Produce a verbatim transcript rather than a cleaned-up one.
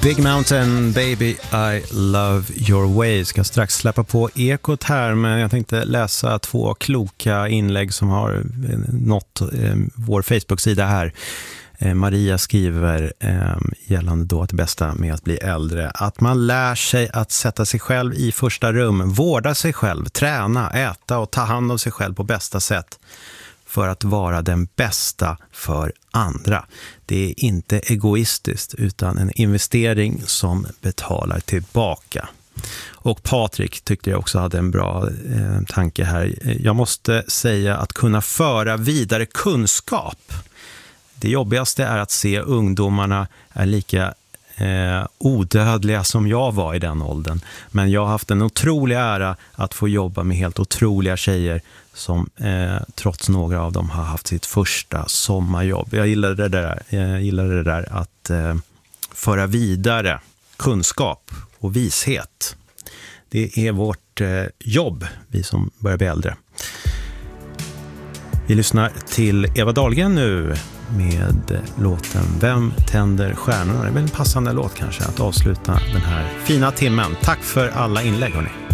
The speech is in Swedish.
Big Mountain, Baby, I Love Your Way. Ska strax släppa på Ekot här, men jag tänkte läsa två kloka inlägg som har nått eh, vår Facebook-sida här. Eh, Maria skriver eh, gällande då att det bästa med att bli äldre, att man lär sig att sätta sig själv i första rum, vårda sig själv, träna, äta och ta hand om sig själv på bästa sätt för att vara den bästa för andra. Det är inte egoistiskt utan en investering som betalar tillbaka. Och Patrik tyckte jag också hade en bra eh, tanke här. Jag måste säga att kunna föra vidare kunskap. Det jobbigaste är att se ungdomarna är lika eh, odödliga som jag var i den åldern. Men jag har haft en otrolig ära att få jobba med helt otroliga tjejer som eh, trots några av dem har haft sitt första sommarjobb. Jag gillar det där, jag gillar det där att eh, föra vidare kunskap och vishet. Det är vårt eh, jobb, vi som börjar bli äldre. Vi lyssnar till Eva Dahlgren nu med låten Vem tänder stjärnorna? Det är väl en passande låt kanske att avsluta den här fina timmen. Tack för alla inlägg, hörni.